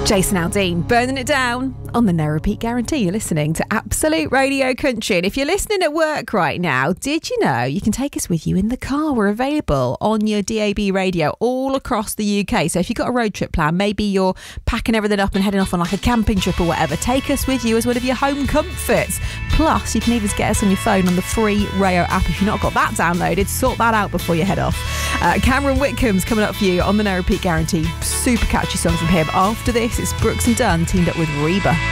Jason Aldean, burning it down on the No Repeat Guarantee. You're listening to Absolute Radio Country. And if you're listening at work right now, did you know you can take us with you in the car? We're available on your DAB radio all across the UK. So if you've got a road trip plan, maybe you're packing everything up and heading off on like a camping trip or whatever, take us with you as one of your home comforts. Plus, you can even get us on your phone on the free Rayo app. If you've not got that downloaded, sort that out before you head off. Cameron Whitcomb's coming up for you on the No Repeat Guarantee. Super catchy song from him. After this, it's Brooks and Dunn teamed up with Reba.